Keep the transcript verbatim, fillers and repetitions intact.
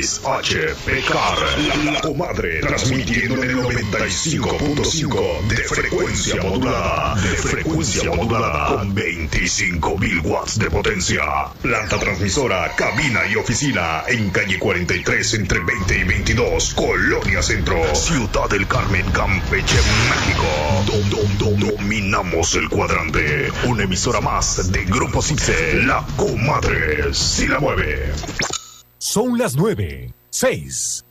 X H P C A R, La Comadre, transmitiendo en el noventa y cinco punto cinco de frecuencia modulada, de frecuencia modulada, con veinticinco mil watts de potencia. Planta transmisora, cabina y oficina en calle cuarenta y tres entre veinte y veintidós, Colonia Centro, Ciudad del Carmen, Campeche, México. Dom, dom, dom, dominamos el cuadrante. Una emisora más de Grupo Cipse, La Comadre, si la mueve. Son las nueve, seis.